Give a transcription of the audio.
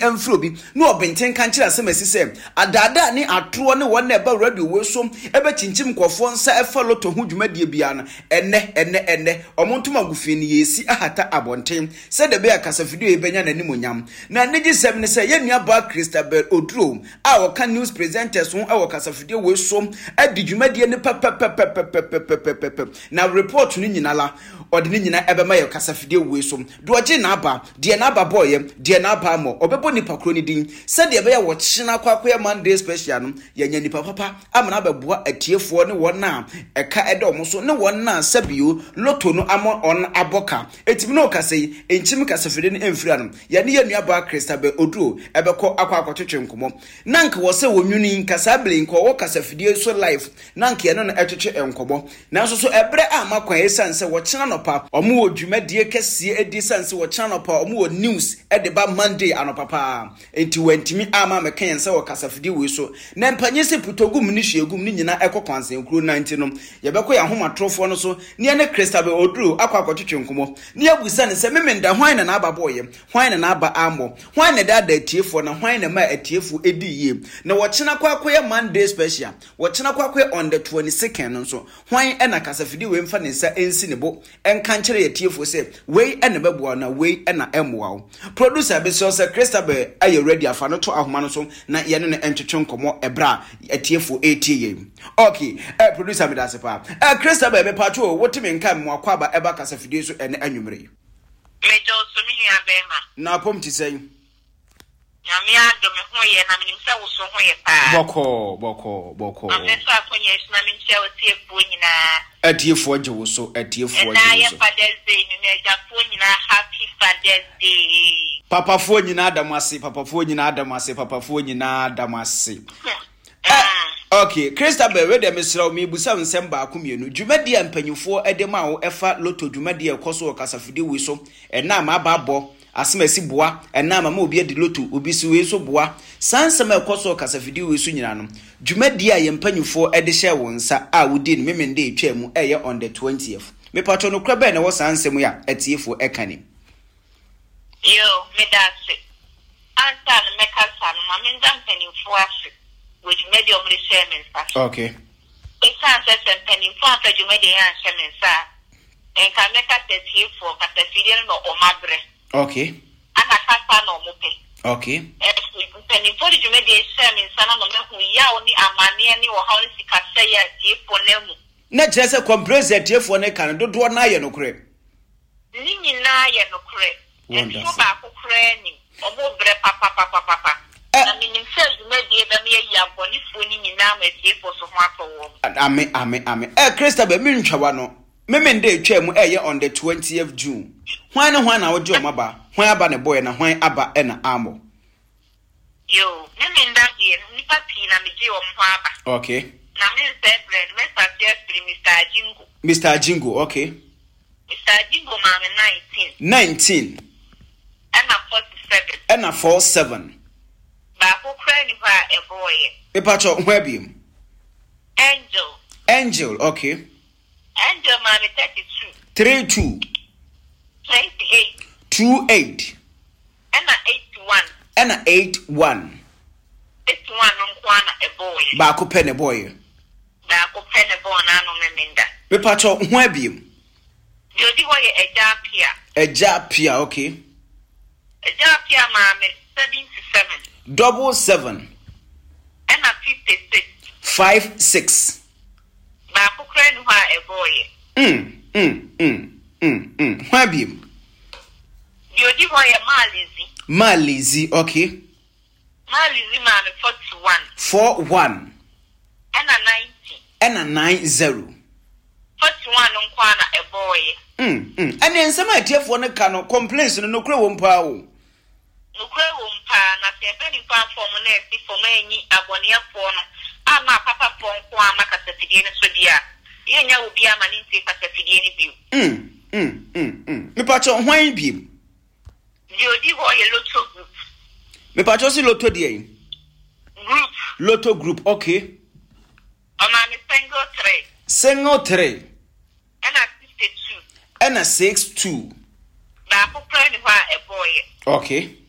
emfro bi no obenten kan kira semesi se adada ne atro ne won na eba radio we so ebe chinchim kofo nsa efa loto hu dwumadie bia na enne omontuma gufi ne yesi ahata abonten se de be akasa video e benya na nimonyam na neji sem ne se yenua ba Christabel Oduro a woka news presenters ho a wokasa video we so adi dwumadie ne na report no nyinala odi ne nyina ebe ma yokasa video we so do oje na aba de na aba boy de na aba mo obebo nipa kro ni din se de be ya wo china kwakoya Monday special no yanya nipa papa amana beboa atiefo ne wona eka ede omo so ne wona sabio loto no amo on aboka etimi no kasei enchim kasafide ne emfira no ya ne yanua ba Christabel Oduro ebeko akwakotwetwe nkomo nanka wo se wonwuni kasabele nko wo kasafide so live nanka ye no na etwetwe enkomo nanso so ebre amakwan esanse wo china no pa omo wo dwumadie kese edi sanse wo china no pa omo wo news ede ba Monday anopapa enti wantimi ama meken se wo kasafide we so na mpanye se putogum ni hwegum ni nyina ekokwansen kuro 90 no yebeko ya homa trofo no so ne ne Christabel Oduro akwakotwetwe nkomo ne abusa ne se memenda hwan na aba boye hwan na aba ambo hwan na dada atiefo na hwan na ma atiefo edi ye na wo chena kwakoya Monday special wo chena kwakoya on the 22nd no so hwan na kasafide we mfa ne nsa ensi ne bo enka nkere atiefo se we na beboa na we na emwa producer be so se Christabel aye ready afa no to ahoma no so na ye no entwetwe nkomo ebra atiefo etie okay producer me dase pa Christabel be pacho wotime nka mo akwaba eba kasafide so ene anwumre mejo so mi hia bema na pom ti sei nyame ado me ho ye na menim se wo so ho ye pa boko amesa akonye na me nche wo tie fu nyina atiefo agye wo so atiefo na ye Father's Day ni meja fu nyina happy Father's Day papafo nyina adamase papafo nyina adamase okay Christabel we dem sira o mebusa nsem ba akomienu dwumadi ampanyufo edema wo efa loto dwumadi ekoso kasafide we so na ma babbo asemasi boa na ma obi edi loto obi si we so boa sansem ekoso kasafide we so nyina no dwumadi a yempanyufo ede hye wo nsa a wodi ni memende etwa mu eye on the 20th me pato no kra be na wo sansem ya atiefo ekane yo me dase anta no mekasa no ma me ndampanyufo ase which made your shaman. Okay. It's a penny for you made a shaman, sir. And can make us here for Catafilian or Mabre. Okay. And a capa no mope. Okay. Penny for you made a shaman, son of a yaoni, a maniani or how is the Cassia, for Nemu. Not just a compressor dear for ne can do one eye no crepe. Nini na no crepe. And so back for cranny or more bre papa. I mean, you may be a bony funny now at the for so much. Ame. Christabel Minchawano. Memende Chem on the 20th June. Why no one our Joe Maba? Why about a boy and why about an amo? Yo, Memen that year, Nipatina, Mijio. Okay. Now, Mr. Jingo, okay. Mr. Jingo, Mamma 19. And a 47. Babu crying for a boy. Epacho Webim. Angel, okay. Angel, Mammy 32. 32. 28. 28. And a 81. And a 81. 81 on Kwana a boy. Baku pen a boy. Baku pen a boy, Nano Meminda. Epacho Webim. Jody Way a japia. A japia, okay. A japia, Mammy 77. 77 and a 56 56 Baku crying for a boy. Why be Jody boy a Malizi, okay. Malizi man 41 41 and a 90 90 41 on Kwana a boy. And then some idea for the cano complaints no crow power. No crow na penny farm for money for many abonia phone. I'm a papa phone Kwama Casafidina Sodia. You know, be a man in Casafidini view. Me patcho why be? Jody boy a lotto group. Me patcho si lotto die. Group. Lotto group, okay. A man single 3. And a 62. And a 62. Baku crying for a boy. Okay.